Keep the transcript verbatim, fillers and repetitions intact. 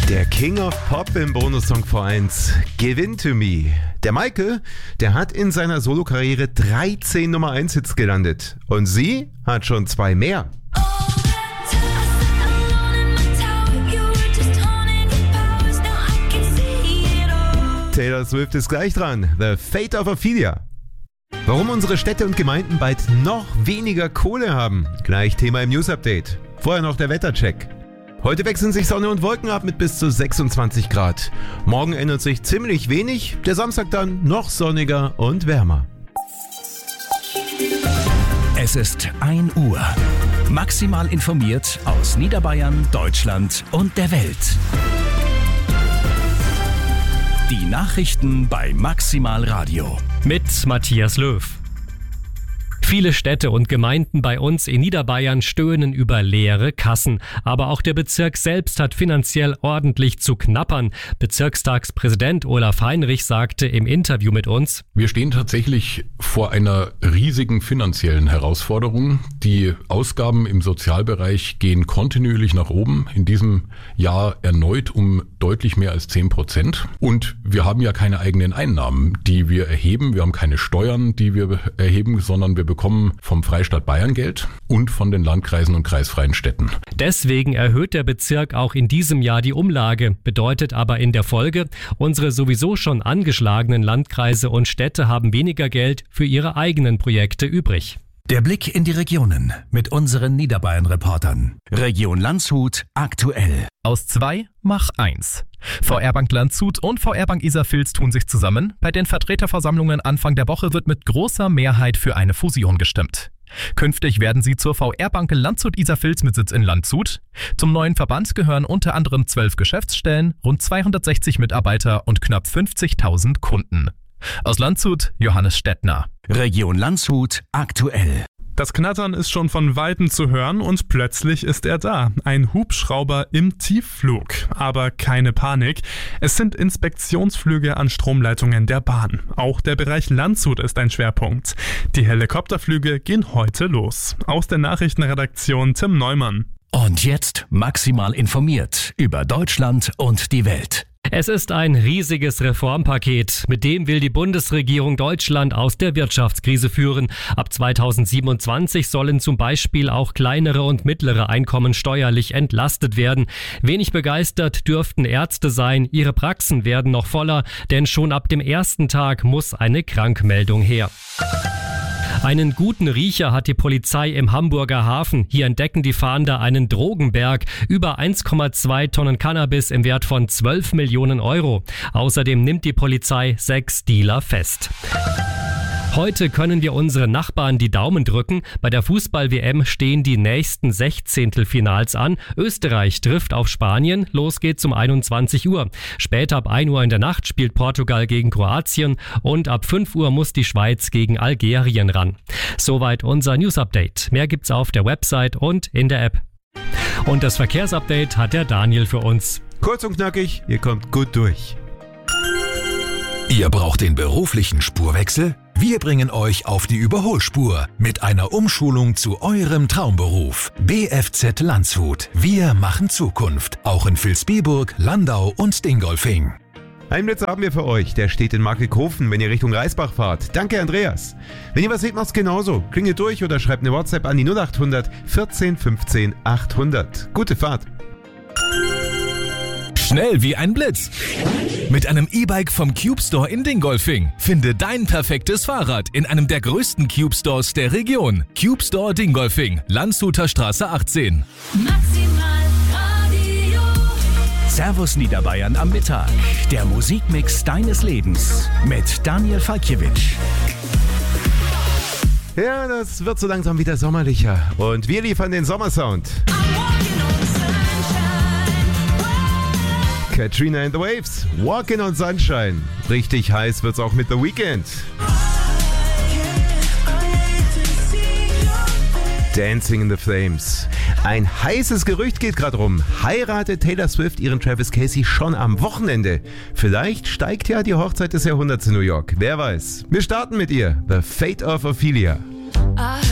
Der King of Pop im Bonussong vor eins, Give In To Me. Der Maike, der hat in seiner Solokarriere dreizehn Nummer eins Hits gelandet. Und sie hat schon zwei mehr. Taylor Swift ist gleich dran. The Fate of Ophelia. Warum unsere Städte und Gemeinden bald noch weniger Kohle haben. Gleich Thema im News Update. Vorher noch der Wettercheck. Heute wechseln sich Sonne und Wolken ab mit bis zu sechsundzwanzig Grad. Morgen ändert sich ziemlich wenig, der Samstag dann noch sonniger und wärmer. Es ist ein Uhr. Maximal informiert aus Niederbayern, Deutschland und der Welt. Die Nachrichten bei Maximal Radio. Mit Matthias Löw. Viele Städte und Gemeinden bei uns in Niederbayern stöhnen über leere Kassen. Aber auch der Bezirk selbst hat finanziell ordentlich zu knappern. Bezirkstagspräsident Olaf Heinrich sagte im Interview mit uns: Wir stehen tatsächlich vor einer riesigen finanziellen Herausforderung. Die Ausgaben im Sozialbereich gehen kontinuierlich nach oben. In diesem Jahr erneut um deutlich mehr als zehn Prozent. Und wir haben ja keine eigenen Einnahmen, die wir erheben. Wir haben keine Steuern, die wir erheben, sondern wir bekommen vom Freistaat Bayern Geld und von den Landkreisen und kreisfreien Städten. Deswegen erhöht der Bezirk auch in diesem Jahr die Umlage, bedeutet aber in der Folge, unsere sowieso schon angeschlagenen Landkreise und Städte haben weniger Geld für ihre eigenen Projekte übrig. Der Blick in die Regionen mit unseren Niederbayern-Reportern. Region Landshut aktuell. Aus zwei mach eins. V R-Bank Landshut und V R-Bank Iserfils tun sich zusammen. Bei den Vertreterversammlungen Anfang der Woche wird mit großer Mehrheit für eine Fusion gestimmt. Künftig werden sie zur V R-Bank Landshut Iserfils mit Sitz in Landshut. Zum neuen Verband gehören unter anderem zwölf Geschäftsstellen, rund zweihundertsechzig Mitarbeiter und knapp fünfzigtausend Kunden. Aus Landshut, Johannes Stettner. Region Landshut aktuell. Das Knattern ist schon von Weitem zu hören und plötzlich ist er da. Ein Hubschrauber im Tiefflug. Aber keine Panik. Es sind Inspektionsflüge an Stromleitungen der Bahn. Auch der Bereich Landshut ist ein Schwerpunkt. Die Helikopterflüge gehen heute los. Aus der Nachrichtenredaktion Tim Neumann. Und jetzt maximal informiert über Deutschland und die Welt. Es ist ein riesiges Reformpaket. Mit dem will die Bundesregierung Deutschland aus der Wirtschaftskrise führen. Ab zweitausendsiebenundzwanzig sollen zum Beispiel auch kleinere und mittlere Einkommen steuerlich entlastet werden. Wenig begeistert dürften Ärzte sein. Ihre Praxen werden noch voller, denn schon ab dem ersten Tag muss eine Krankmeldung her. Einen guten Riecher hat die Polizei im Hamburger Hafen. Hier entdecken die Fahnder einen Drogenberg. Über eins Komma zwei Tonnen Cannabis im Wert von zwölf Millionen Euro. Außerdem nimmt die Polizei sechs Dealer fest. Heute können wir unseren Nachbarn die Daumen drücken. Bei der Fußball-W M stehen die nächsten Sechzehntelfinals an. Österreich trifft auf Spanien. Los geht's um einundzwanzig Uhr. Später ab ein Uhr in der Nacht spielt Portugal gegen Kroatien und ab fünf Uhr muss die Schweiz gegen Algerien ran. Soweit unser News-Update. Mehr gibt's auf der Website und in der App. Und das Verkehrsupdate hat der Daniel für uns. Kurz und knackig, ihr kommt gut durch. Ihr braucht den beruflichen Spurwechsel? Wir bringen euch auf die Überholspur mit einer Umschulung zu eurem Traumberuf. B F Z Landshut. Wir machen Zukunft. Auch in Vilsbiburg, Landau und Dingolfing. Einen Blitzer haben wir für euch. Der steht in Markighofen, wenn ihr Richtung Reisbach fahrt. Danke, Andreas. Wenn ihr was seht, macht's genauso. Klingelt durch oder schreibt eine WhatsApp an die null acht hundert vierzehn fünfzehn achthundert. Gute Fahrt. Schnell wie ein Blitz. Mit einem E-Bike vom Cube Store in Dingolfing. Finde dein perfektes Fahrrad in einem der größten Cube Stores der Region. Cube Store Dingolfing, Landshuter Straße achtzehn. Maximal Radio. Servus Niederbayern am Mittag. Der Musikmix deines Lebens mit Daniel Falkiewicz. Ja, das wird so langsam wieder sommerlicher. Und wir liefern den Sommersound. Katrina and the Waves, Walking on Sunshine. Richtig heiß wird's auch mit The Weeknd. Dancing in the Flames. Ein heißes Gerücht geht gerade rum. Heiratet Taylor Swift ihren Travis Kelce schon am Wochenende? Vielleicht steigt ja die Hochzeit des Jahrhunderts in New York. Wer weiß. Wir starten mit ihr. The Fate of Ophelia.